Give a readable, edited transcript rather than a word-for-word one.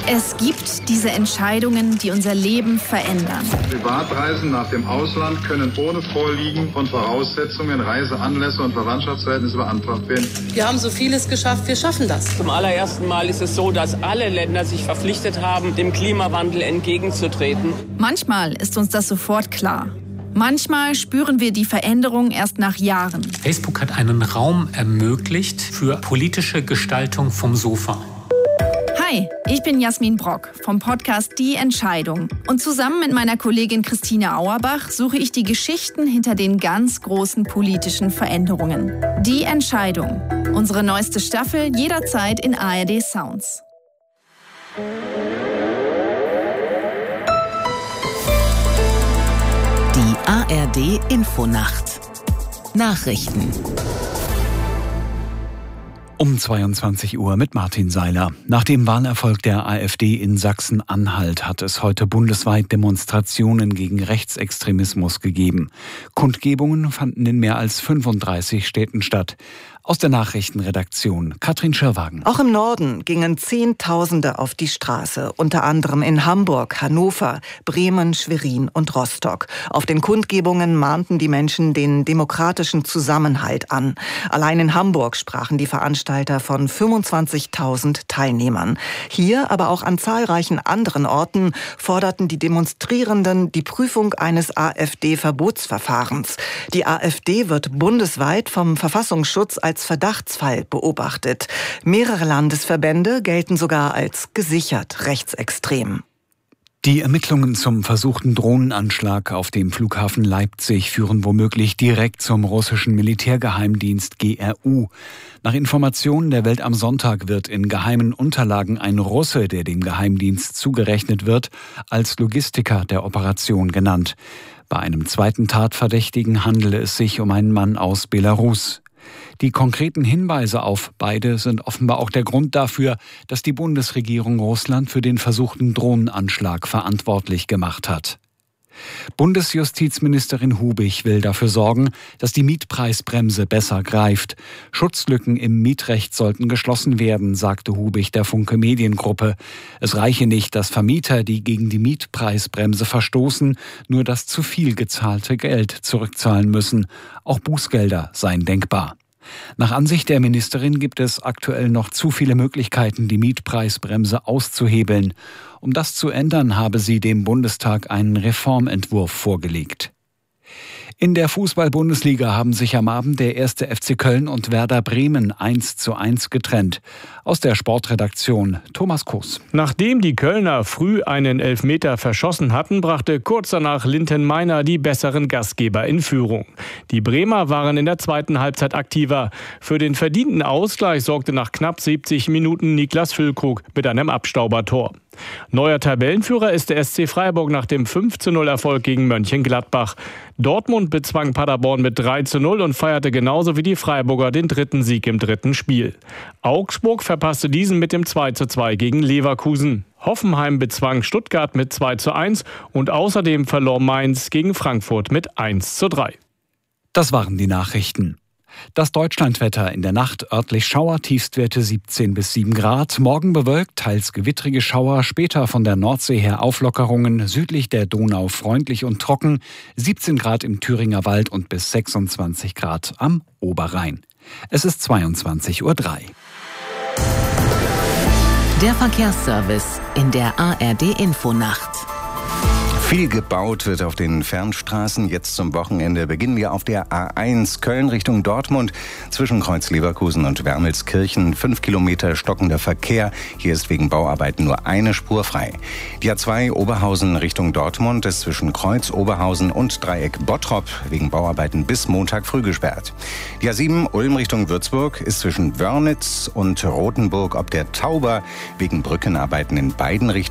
Es gibt diese Entscheidungen, die unser Leben verändern. Privatreisen nach dem Ausland können ohne Vorliegen von Voraussetzungen, Reiseanlässe und Verwandtschaftsverhältnisse beantragt werden. Wir haben so vieles geschafft, wir schaffen das. Zum allerersten Mal ist es so, dass alle Länder sich verpflichtet haben, dem Klimawandel entgegenzutreten. Manchmal ist uns das sofort klar. Manchmal spüren wir die Veränderung erst nach Jahren. Facebook hat einen Raum ermöglicht für politische Gestaltung vom Sofa. Hi, ich bin Jasmin Brock vom Podcast Die Entscheidung. Und zusammen mit meiner Kollegin Christine Auerbach suche ich die Geschichten hinter den ganz großen politischen Veränderungen. Die Entscheidung. Unsere neueste Staffel jederzeit in ARD Sounds. Die ARD Infonacht. Nachrichten. Um 22 Uhr mit Martin Seiler. Nach dem Wahlerfolg der AfD in Sachsen-Anhalt hat es heute bundesweit Demonstrationen gegen Rechtsextremismus gegeben. Kundgebungen fanden in mehr als 35 Städten statt. Aus der Nachrichtenredaktion Katrin Schirrwagen. Auch im Norden gingen Zehntausende auf die Straße, unter anderem in Hamburg, Hannover, Bremen, Schwerin und Rostock. Auf den Kundgebungen mahnten die Menschen den demokratischen Zusammenhalt an. Allein in Hamburg sprachen die Veranstalter von 25.000 Teilnehmern. Hier, aber auch an zahlreichen anderen Orten, forderten die Demonstrierenden die Prüfung eines AfD-Verbotsverfahrens. Die AfD wird bundesweit vom Verfassungsschutz als Verdachtsfall beobachtet. Mehrere Landesverbände gelten sogar als gesichert rechtsextrem. Die Ermittlungen zum versuchten Drohnenanschlag auf dem Flughafen Leipzig führen womöglich direkt zum russischen Militärgeheimdienst GRU. Nach Informationen der Welt am Sonntag wird in geheimen Unterlagen ein Russe, der dem Geheimdienst zugerechnet wird, als Logistiker der Operation genannt. Bei einem zweiten Tatverdächtigen handele es sich um einen Mann aus Belarus. Die konkreten Hinweise auf beide sind offenbar auch der Grund dafür, dass die Bundesregierung Russland für den versuchten Drohnenanschlag verantwortlich gemacht hat. Bundesjustizministerin Hubich will dafür sorgen, dass die Mietpreisbremse besser greift. Schutzlücken im Mietrecht sollten geschlossen werden, sagte Hubich der Funke Mediengruppe. Es reiche nicht, dass Vermieter, die gegen die Mietpreisbremse verstoßen, nur das zu viel gezahlte Geld zurückzahlen müssen. Auch Bußgelder seien denkbar. Nach Ansicht der Ministerin gibt es aktuell noch zu viele Möglichkeiten, die Mietpreisbremse auszuhebeln. Um das zu ändern, habe sie dem Bundestag einen Reformentwurf vorgelegt. In der Fußball-Bundesliga haben sich am Abend der 1. FC Köln und Werder Bremen 1:1 getrennt. Aus der Sportredaktion Thomas Kuss. Nachdem die Kölner früh einen Elfmeter verschossen hatten, brachte kurz danach Linton Meiner die besseren Gastgeber in Führung. Die Bremer waren in der zweiten Halbzeit aktiver. Für den verdienten Ausgleich sorgte nach knapp 70 Minuten Niklas Füllkrug mit einem Abstaubertor. Neuer Tabellenführer ist der SC Freiburg nach dem 5:0-Erfolg gegen Mönchengladbach. Dortmund bezwang Paderborn mit 3:0 und feierte genauso wie die Freiburger den dritten Sieg im dritten Spiel. Augsburg verpasste diesen mit dem 2:2 gegen Leverkusen. Hoffenheim bezwang Stuttgart mit 2:1 und außerdem verlor Mainz gegen Frankfurt mit 1:3. Das waren die Nachrichten. Das Deutschlandwetter: in der Nacht örtlich Schauer, Tiefstwerte 17 bis 7 Grad. Morgen bewölkt, teils gewittrige Schauer, später von der Nordsee her Auflockerungen, südlich der Donau freundlich und trocken, 17 Grad im Thüringer Wald und bis 26 Grad am Oberrhein. Es ist 22:03 Uhr. Der Verkehrsservice in der ARD Infonacht. Viel gebaut wird auf den Fernstraßen. Jetzt zum Wochenende beginnen wir auf der A1 Köln Richtung Dortmund. Zwischen Kreuz Leverkusen und Wermelskirchen 5 Kilometer stockender Verkehr. Hier ist wegen Bauarbeiten nur eine Spur frei. Die A2 Oberhausen Richtung Dortmund ist zwischen Kreuz Oberhausen und Dreieck Bottrop wegen Bauarbeiten bis Montag früh gesperrt. Die A7 Ulm Richtung Würzburg ist zwischen Wörnitz und Rothenburg ob der Tauber wegen Brückenarbeiten in beiden Richtungen